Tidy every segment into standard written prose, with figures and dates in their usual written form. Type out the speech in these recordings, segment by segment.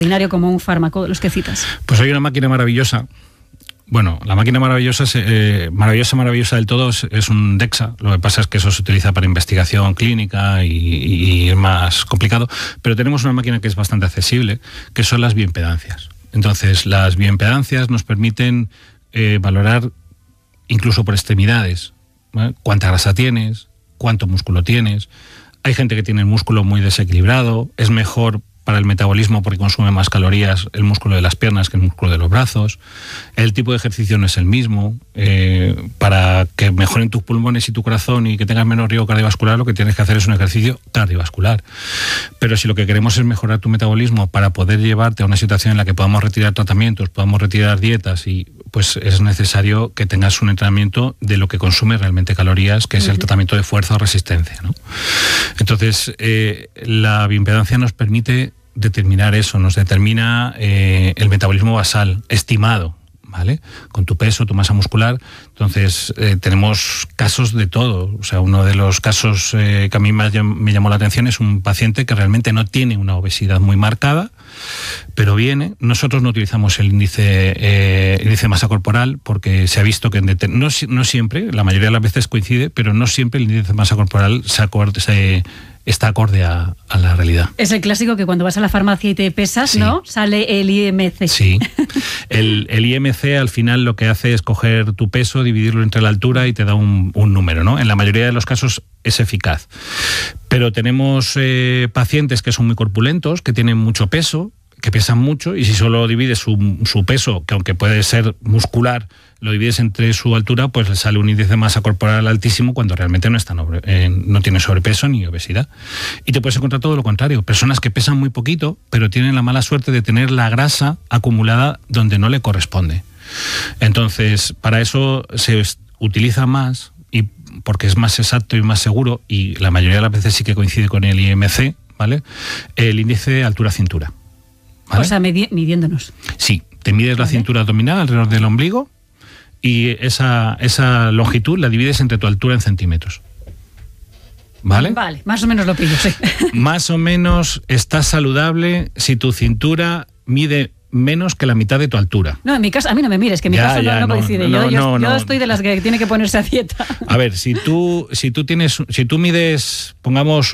extraordinario como un fármaco, los que citas? Pues hay una máquina maravillosa. Bueno, la máquina maravillosa del todo es un DEXA. Lo que pasa es que eso se utiliza para investigación clínica y es más complicado. Pero tenemos una máquina que es bastante accesible, que son las bioimpedancias. Entonces, las bioimpedancias nos permiten valorar incluso por extremidades, ¿vale? Cuánta grasa tienes, cuánto músculo tienes. Hay gente que tiene el músculo muy desequilibrado, es mejor para el metabolismo porque consume más calorías el músculo de las piernas que el músculo de los brazos. El tipo de ejercicio no es el mismo. Para que mejoren tus pulmones y tu corazón y que tengas menos riesgo cardiovascular, lo que tienes que hacer es un ejercicio cardiovascular. Pero si lo que queremos es mejorar tu metabolismo para poder llevarte a una situación en la que podamos retirar tratamientos, podamos retirar dietas, y pues es necesario que tengas un entrenamiento de lo que consume realmente calorías, que es el tratamiento de fuerza o resistencia, ¿no? Entonces, la bioimpedancia nos permite determinar eso, nos determina el metabolismo basal estimado, ¿vale? Con tu peso, tu masa muscular. Entonces, tenemos casos de todo. O sea, uno de los casos que a mí me llamó la atención es un paciente que realmente no tiene una obesidad muy marcada, pero viene. Nosotros no utilizamos el índice de masa corporal porque se ha visto que no siempre, la mayoría de las veces coincide, pero no siempre el índice de masa corporal está acorde a la realidad. Es el clásico que cuando vas a la farmacia y te pesas, sí, ¿no? Sale el IMC. Sí. El IMC al final lo que hace es coger tu peso, dividirlo entre la altura y te da un número, ¿no? En la mayoría de los casos es eficaz. Pero tenemos pacientes que son muy corpulentos, que tienen mucho peso, que pesan mucho, y si solo divides su peso, que aunque puede ser muscular, lo divides entre su altura, pues le sale un índice de masa corporal altísimo cuando realmente no tiene sobrepeso ni obesidad. Y te puedes encontrar todo lo contrario, personas que pesan muy poquito, pero tienen la mala suerte de tener la grasa acumulada donde no le corresponde. Entonces, para eso se utiliza más, y porque es más exacto y más seguro, y la mayoría de las veces sí que coincide con el IMC, ¿vale? El índice de altura-cintura. ¿Vale? O sea, midiéndonos. Sí, te mides la cintura abdominal alrededor del ombligo y esa longitud la divides entre tu altura en centímetros. ¿Vale? Vale, más o menos lo pillo, sí. Más o menos estás saludable si tu cintura mide menos que la mitad de tu altura. No, en mi caso, a mí no me mires, que en mi caso no coincide. Yo estoy de las que tiene que ponerse a dieta. A ver, si tú mides, pongamos,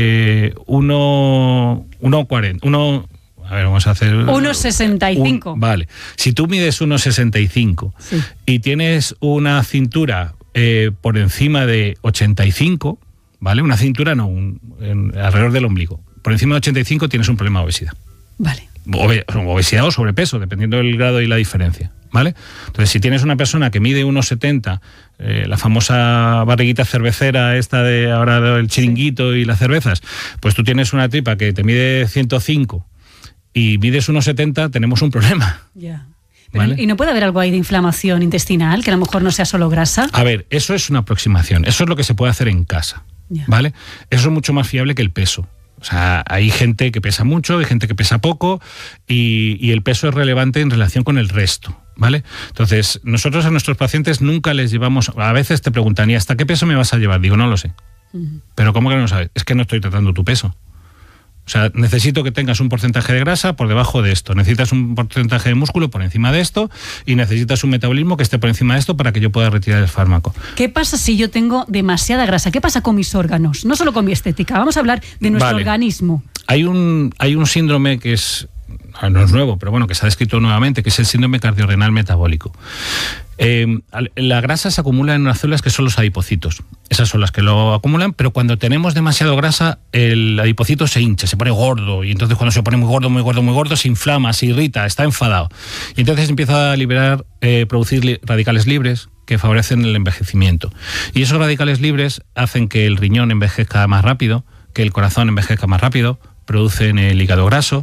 1,40, a ver, vamos a hacer 1,65. Vale. Si tú mides 1,65 sí, y tienes una cintura por encima de 85, ¿vale? Una cintura alrededor del ombligo. Por encima de 85 tienes un problema de obesidad. Vale. Obesidad o sobrepeso, dependiendo del grado y la diferencia, ¿vale? Entonces, si tienes una persona que mide 1,70, la famosa barriguita cervecera esta de ahora del chiringuito y las cervezas, pues tú tienes una tripa que te mide 105 y mides 1,70, tenemos un problema. Ya. ¿Vale? ¿Y no puede haber algo ahí de inflamación intestinal, que a lo mejor no sea solo grasa? A ver, eso es una aproximación, eso es lo que se puede hacer en casa, ¿vale? Eso es mucho más fiable que el peso. O sea, hay gente que pesa mucho, hay gente que pesa poco, y el peso es relevante en relación con el resto, ¿vale? Entonces, nosotros a nuestros pacientes nunca les llevamos, a veces te preguntan, ¿y hasta qué peso me vas a llevar? Digo, no lo sé. Pero ¿cómo que no lo sabes? Es que no estoy tratando tu peso. O sea, necesito que tengas un porcentaje de grasa por debajo de esto, necesitas un porcentaje de músculo por encima de esto y necesitas un metabolismo que esté por encima de esto para que yo pueda retirar el fármaco. ¿Qué pasa si yo tengo demasiada grasa? ¿Qué pasa con mis órganos? No solo con mi estética, vamos a hablar de nuestro organismo. Hay un síndrome que no es nuevo, pero bueno, que se ha descrito nuevamente, que es el síndrome cardiorrenal metabólico. La grasa se acumula en unas células que son los adipocitos. Esas son las que lo acumulan, pero cuando tenemos demasiado grasa, el adipocito se hincha, se pone gordo, y entonces cuando se pone muy gordo, se inflama, se irrita, está enfadado. Y entonces empieza a producir radicales libres que favorecen el envejecimiento. Y esos radicales libres hacen que el riñón envejezca más rápido, que el corazón envejezca más rápido, producen el hígado graso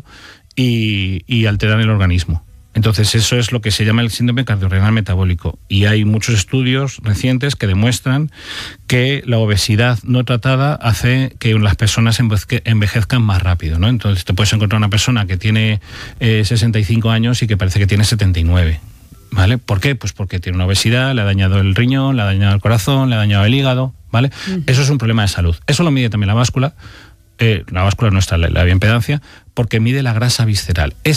y alteran el organismo. Entonces eso es lo que se llama el síndrome cardiorrenal metabólico, y hay muchos estudios recientes que demuestran que la obesidad no tratada hace que las personas envejezcan más rápido, ¿no? Entonces te puedes encontrar una persona que tiene 65 años y que parece que tiene 79, ¿vale? ¿Por qué? Pues porque tiene una obesidad, le ha dañado el riñón, le ha dañado el corazón, le ha dañado el hígado, ¿vale? Eso es un problema de salud. Eso lo mide también la báscula. la báscula nuestra, la bioimpedancia, porque mide la grasa visceral.